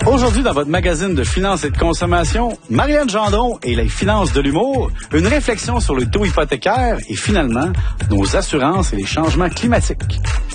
Aujourd'hui, dans votre magazine de finances et de consommation, Marianne Gendron et les finances de l'humour, une réflexion sur le taux hypothécaire et finalement, nos assurances et les changements climatiques.